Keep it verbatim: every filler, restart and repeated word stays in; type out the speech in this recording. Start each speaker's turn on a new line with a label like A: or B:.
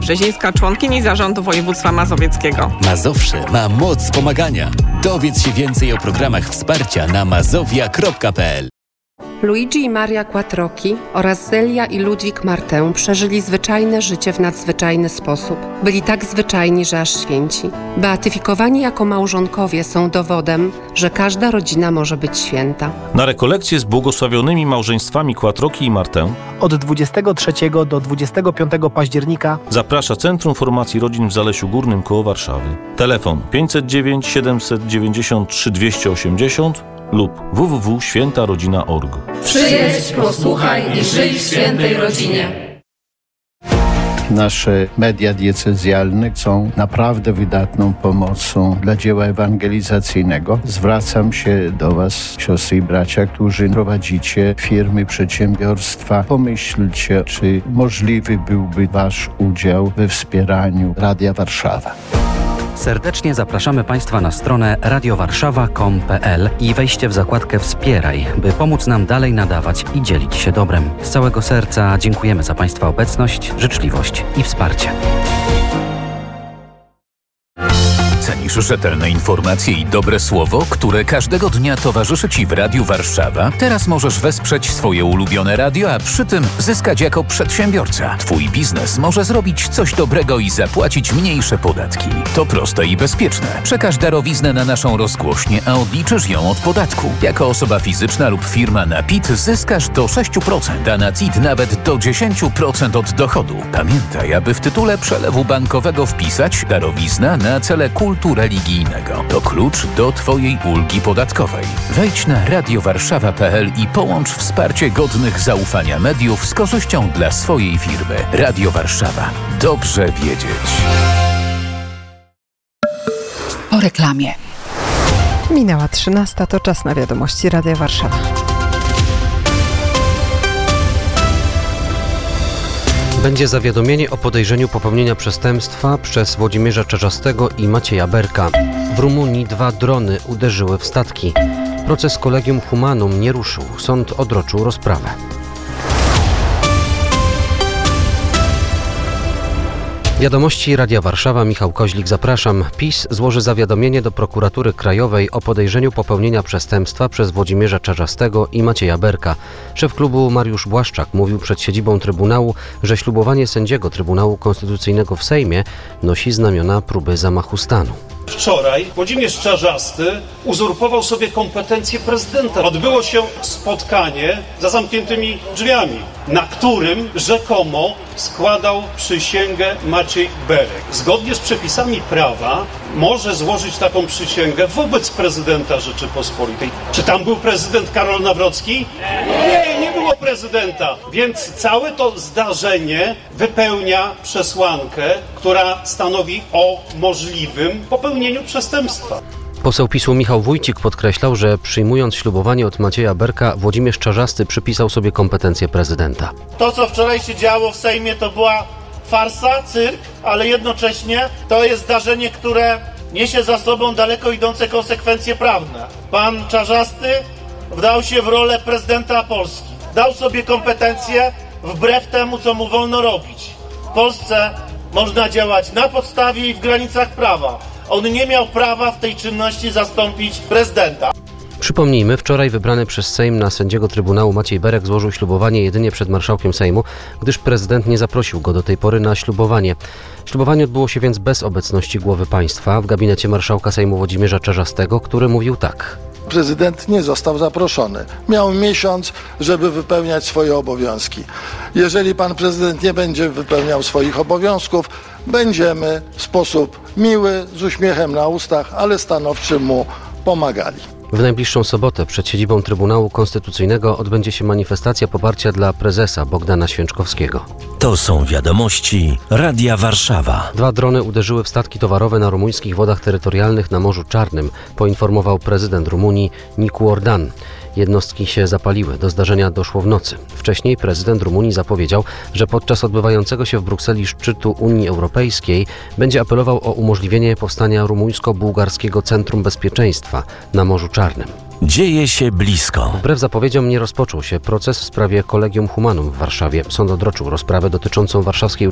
A: Brzezińska, członkini Zarządu Województwa Mazowieckiego.
B: Mazowsze ma moc pomagania. Dowiedz się więcej o programach wsparcia na mazowia kropka p l.
C: Luigi i Maria Quattrocchi oraz Zelia i Ludwik Martę przeżyli zwyczajne życie w nadzwyczajny sposób. Byli tak zwyczajni, że aż święci. Beatyfikowani jako małżonkowie są dowodem, że każda rodzina może być święta.
D: Na rekolekcje z błogosławionymi małżeństwami Quattrocchi i Martę
E: od dwudziestego trzeciego do dwudziestego piątego października
D: zaprasza Centrum Formacji Rodzin w Zalesiu Górnym koło Warszawy. Telefon pięćset dziewięć siedemset dziewięćdziesiąt trzy dwieście osiemdziesiąt lub w w w kropka święta rodzina kropka org.
F: Przyjedź, posłuchaj i żyj w świętej rodzinie.
G: Nasze media diecezjalne są naprawdę wydatną pomocą dla dzieła ewangelizacyjnego. Zwracam się do Was, siostry i bracia, którzy prowadzicie firmy, przedsiębiorstwa. Pomyślcie, czy możliwy byłby Wasz udział we wspieraniu Radia Warszawa.
H: Serdecznie zapraszamy Państwa na stronę radiowarszawa kropka com kropka p l i wejście w zakładkę Wspieraj, by pomóc nam dalej nadawać i dzielić się dobrem. Z całego serca dziękujemy za Państwa obecność, życzliwość i wsparcie.
I: Cenisz rzetelne informacje i dobre słowo, które każdego dnia towarzyszy Ci w Radiu Warszawa? Teraz możesz wesprzeć swoje ulubione radio, a przy tym zyskać jako przedsiębiorca. Twój biznes może zrobić coś dobrego i zapłacić mniejsze podatki. To proste i bezpieczne. Przekaż darowiznę na naszą rozgłośnię, a odliczysz ją od podatku. Jako osoba fizyczna lub firma na P I T zyskasz do sześć procent, a na C I T nawet do dziesięć procent od dochodu. Pamiętaj, aby w tytule przelewu bankowego wpisać darowizna na cele kultu religijnego. To klucz do Twojej ulgi podatkowej. Wejdź na radiowarszawa kropka p l i połącz wsparcie godnych zaufania mediów z korzyścią dla swojej firmy. Radio Warszawa. Dobrze wiedzieć.
J: Po reklamie.
K: Minęła trzynasta, to czas na wiadomości Radia Warszawa.
L: Będzie zawiadomienie o podejrzeniu popełnienia przestępstwa przez Włodzimierza Czarzastego i Macieja Berka. W Rumunii dwa drony uderzyły w statki. Proces Collegium Humanum nie ruszył. Sąd odroczył rozprawę. Wiadomości Radia Warszawa, Michał Koźlik, zapraszam. PiS złoży zawiadomienie do Prokuratury Krajowej o podejrzeniu popełnienia przestępstwa przez Włodzimierza Czarzastego i Macieja Berka. Szef klubu Mariusz Błaszczak mówił przed siedzibą Trybunału, że ślubowanie sędziego Trybunału Konstytucyjnego w Sejmie nosi znamiona próby zamachu stanu.
M: Wczoraj Włodzimierz Czarzasty uzurpował sobie kompetencje prezydenta. Odbyło się spotkanie za zamkniętymi drzwiami, na którym rzekomo składał przysięgę Maciej Berek. Zgodnie z przepisami prawa może złożyć taką przysięgę wobec prezydenta Rzeczypospolitej. Czy tam był prezydent Karol Nawrocki? Nie, nie było prezydenta. Więc całe to zdarzenie wypełnia przesłankę, która stanowi o możliwym popełnieniu przestępstwa.
L: Poseł PiSu Michał Wójcik podkreślał, że przyjmując ślubowanie od Macieja Berka, Włodzimierz Czarzasty przypisał sobie kompetencje prezydenta.
N: To, co wczoraj się działo w Sejmie, to była farsa, cyrk, ale jednocześnie to jest zdarzenie, które niesie za sobą daleko idące konsekwencje prawne. Pan Czarzasty wdał się w rolę prezydenta Polski. Dał sobie kompetencje wbrew temu, co mu wolno robić. W Polsce można działać na podstawie i w granicach prawa. On nie miał prawa w tej czynności zastąpić prezydenta.
L: Przypomnijmy, wczoraj wybrany przez Sejm na sędziego Trybunału Maciej Berek złożył ślubowanie jedynie przed marszałkiem Sejmu, gdyż prezydent nie zaprosił go do tej pory na ślubowanie. Ślubowanie odbyło się więc bez obecności głowy państwa w gabinecie marszałka Sejmu Włodzimierza Czarzastego, który mówił tak.
O: Prezydent nie został zaproszony. Miał miesiąc, żeby wypełniać swoje obowiązki. Jeżeli pan prezydent nie będzie wypełniał swoich obowiązków, będziemy w sposób miły, z uśmiechem na ustach, ale stanowczym mu pomagali.
L: W najbliższą sobotę przed siedzibą Trybunału Konstytucyjnego odbędzie się manifestacja poparcia dla prezesa Bogdana Święczkowskiego.
P: To są wiadomości Radia Warszawa.
L: Dwa drony uderzyły w statki towarowe na rumuńskich wodach terytorialnych na Morzu Czarnym, poinformował prezydent Rumunii Nicu Ordan. Jednostki się zapaliły. Do zdarzenia doszło w nocy. Wcześniej prezydent Rumunii zapowiedział, że podczas odbywającego się w Brukseli szczytu Unii Europejskiej będzie apelował o umożliwienie powstania rumuńsko-bułgarskiego Centrum Bezpieczeństwa na Morzu Czarnym.
P: Dzieje się blisko.
L: Wbrew zapowiedziom nie rozpoczął się proces w sprawie Collegium Humanum w Warszawie. Sąd odroczył rozprawę dotyczącą warszawskiej